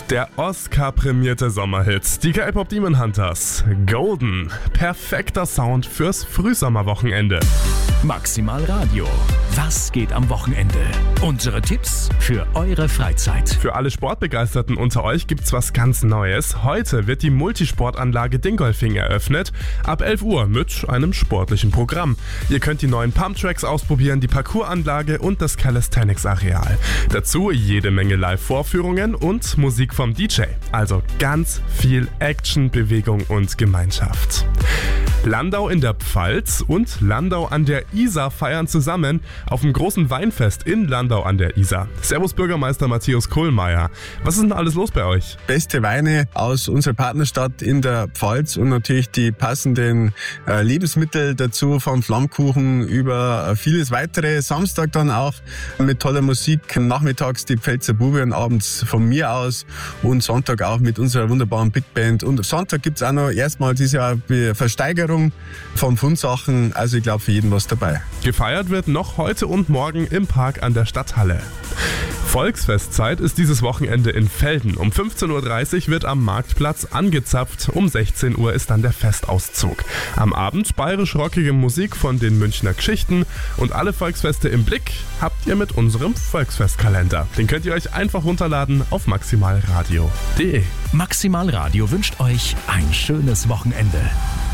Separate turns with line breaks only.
Der Oscar-prämierte Sommerhit, die K-Pop Demon Hunters, Golden, perfekter Sound fürs Frühsommerwochenende.
Maximal Radio. Was geht am Wochenende? Unsere Tipps für eure Freizeit.
Für alle Sportbegeisterten unter euch gibt's was ganz Neues. Heute wird die Multisportanlage Dingolfing eröffnet, ab 11 Uhr mit einem sportlichen Programm. Ihr könnt die neuen Pumptracks ausprobieren, die Parcoursanlage und das Calisthenics-Areal. Dazu jede Menge Live-Vorführungen und Musik vom DJ. Also ganz viel Action, Bewegung und Gemeinschaft. Landau in der Pfalz und Landau an der Isar feiern zusammen auf dem großen Weinfest in Landau an der Isar. Servus Bürgermeister Matthias Kohlmeier. Was ist denn alles los bei euch?
Beste Weine aus unserer Partnerstadt in der Pfalz und natürlich die passenden Lebensmittel dazu, vom Flammkuchen über vieles weitere. Samstag dann auch mit toller Musik, nachmittags die Pfälzer Bube und abends von mir aus und Sonntag auch mit unserer wunderbaren Big Band. Und Sonntag gibt's auch noch erstmal dieses Jahr Versteigerung von Fundsachen, also ich glaube für jeden was dabei.
Gefeiert wird noch heute und morgen im Park an der Stadthalle. Volksfestzeit ist dieses Wochenende in Velden. Um 15.30 Uhr wird am Marktplatz angezapft, um 16 Uhr ist dann der Festauszug. Am Abend bayerisch-rockige Musik von den Münchner Geschichten und alle Volksfeste im Blick habt ihr mit unserem Volksfestkalender. Den könnt ihr euch einfach runterladen auf maximalradio.de.
Maximal Radio wünscht euch ein schönes Wochenende.